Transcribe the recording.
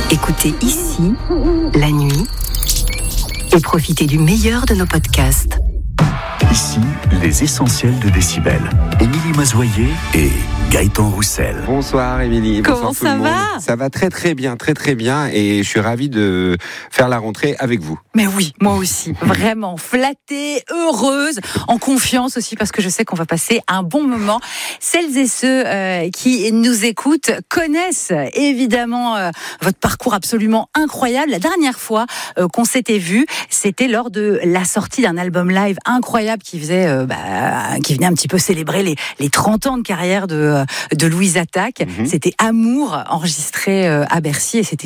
Écoutez ici, la nuit, et profitez du meilleur de nos podcasts. Ici, les essentiels de Décibel. Émilie Mazoyer et Gaëtan Roussel. Bonsoir Émilie. Comment Bonsoir tout le monde. ça va ? Ça va très très bien et je suis ravi de faire la rentrée avec vous. Mais oui, moi aussi, vraiment flattée, heureuse, en confiance aussi parce que je sais qu'on va passer un bon moment. Celles et ceux qui nous écoutent connaissent évidemment votre parcours absolument incroyable. La dernière fois qu'on s'était vu, c'était lors de la sortie d'un album live incroyable qui venait un petit peu célébrer les 30 ans de carrière de Louise Attaque. C'était Amour, enregistré à Bercy, et c'était